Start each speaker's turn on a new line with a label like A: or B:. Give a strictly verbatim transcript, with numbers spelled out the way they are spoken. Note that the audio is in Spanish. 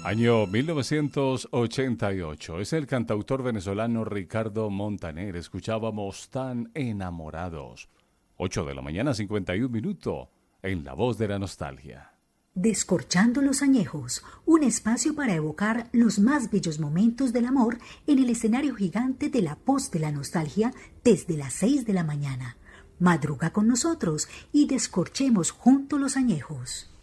A: Año mil novecientos ochenta y ocho. Es el cantautor venezolano Ricardo Montaner. Escuchábamos Tan Enamorados. ocho de la mañana, cincuenta y un minutos, en La Voz de la Nostalgia.
B: Descorchando los añejos, un espacio para evocar los más bellos momentos del amor en el escenario gigante de La Voz de la Nostalgia desde las seis de la mañana. Madruga con nosotros y descorchemos juntos los añejos.